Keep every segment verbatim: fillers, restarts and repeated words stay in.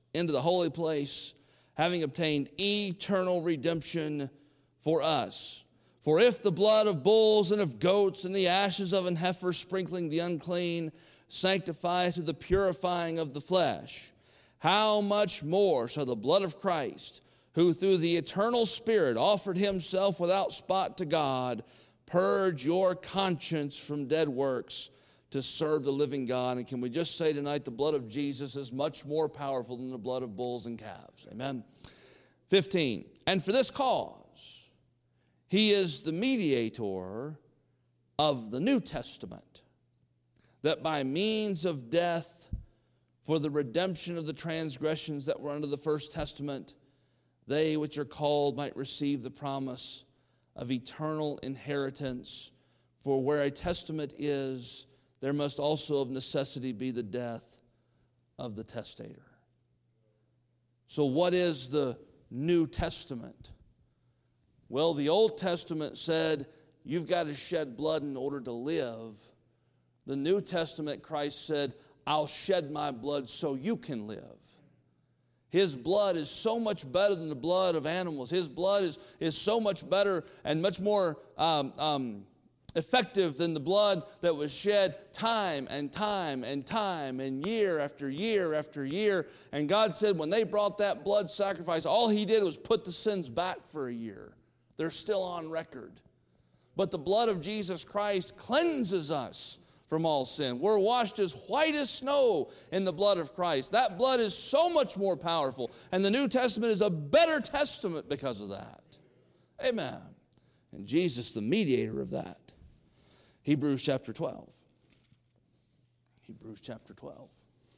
into the holy place, having obtained eternal redemption for us. For if the blood of bulls and of goats and the ashes of an heifer sprinkling the unclean sanctify to the purifying of the flesh, how much more shall the blood of Christ, who through the eternal Spirit offered himself without spot to God, purge your conscience from dead works to serve the living God. And can we just say tonight, the blood of Jesus is much more powerful than the blood of bulls and calves. Amen. fifteen, and for this cause, he is the mediator of the New Testament, that by means of death for the redemption of the transgressions that were under the first testament, they which are called might receive the promise of eternal inheritance. For where a testament is, there must also of necessity be the death of the testator. So what is the New Testament? Well, the Old Testament said you've got to shed blood in order to live. The New Testament, Christ said, I'll shed my blood so you can live. His blood is so much better than the blood of animals. His blood is, is so much better and much more um, um, effective than the blood that was shed time and time and time and year after year after year. And God said when they brought that blood sacrifice, all he did was put the sins back for a year. They're still on record. But the blood of Jesus Christ cleanses us from all sin. We're washed as white as snow in the blood of Christ. That blood is so much more powerful. And the New Testament is a better testament because of that. Amen. And Jesus, the mediator of that. Hebrews chapter twelve. Hebrews chapter twelve.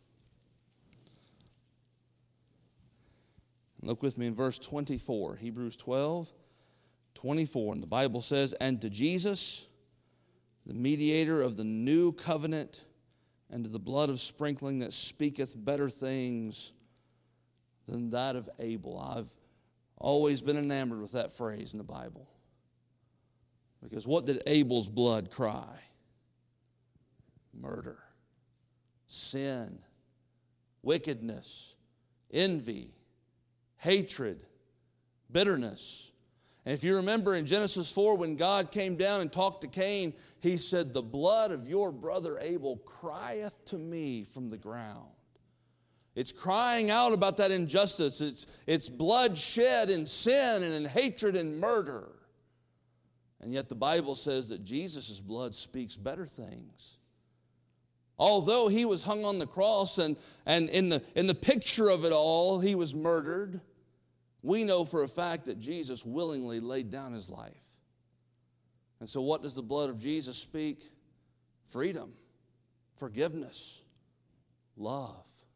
Look with me in verse twenty-four. Hebrews twelve, twenty-four. And the Bible says, and to Jesus, the mediator of the new covenant, and to the blood of sprinkling that speaketh better things than that of Abel. I've always been enamored with that phrase in the Bible. Because what did Abel's blood cry? Murder, sin, wickedness, envy, hatred, bitterness. And if you remember in Genesis four, when God came down and talked to Cain, he said, the blood of your brother Abel crieth to me from the ground. It's crying out about that injustice. It's, it's blood shed in sin and in hatred and murder. And yet the Bible says that Jesus' blood speaks better things. Although he was hung on the cross and, and in the, in the picture of it all, he was murdered, we know for a fact that Jesus willingly laid down his life. And so what does the blood of Jesus speak? Freedom, forgiveness, love.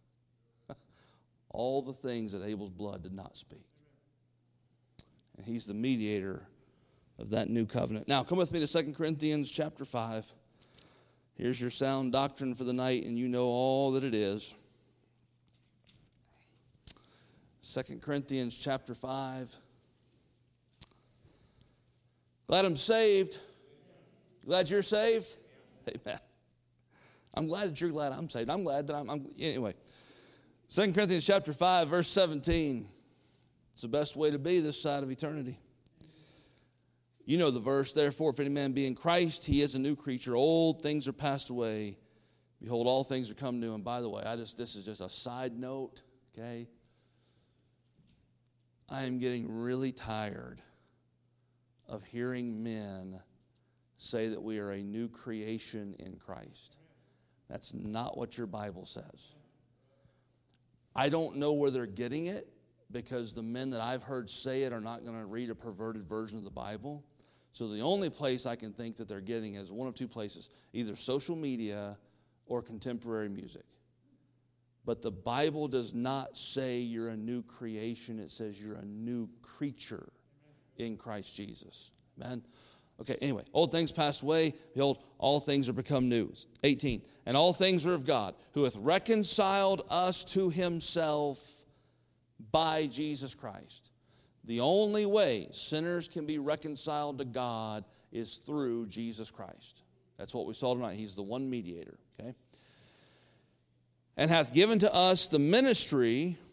All the things that Abel's blood did not speak. And he's the mediator of that new covenant. Now, come with me to Second Corinthians chapter five. Here's your sound doctrine for the night, and you know all that it is. Second Corinthians chapter five. Glad I'm saved. Glad you're saved? Amen. I'm glad that you're glad I'm saved. I'm glad that I'm, I'm anyway. Second Corinthians chapter five, verse seventeen. It's the best way to be this side of eternity. You know the verse, therefore, if any man be in Christ, he is a new creature. Old things are passed away. Behold, all things are come new. And by the way, I just this is just a side note, okay? I am getting really tired of hearing men say that we are a new creation in Christ. That's not what your Bible says. I don't know where they're getting it, because the men that I've heard say it are not going to read a perverted version of the Bible. So the only place I can think that they're getting is one of two places, either social media or contemporary music. But the Bible does not say you're a new creation. It says you're a new creature in Christ Jesus. Amen? Okay, anyway, old things passed away. Behold, all things are become new. eighteen, and all things are of God, who hath reconciled us to himself by Jesus Christ. The only way sinners can be reconciled to God is through Jesus Christ. That's what we saw tonight. He's the one mediator, okay? And hath given to us the ministry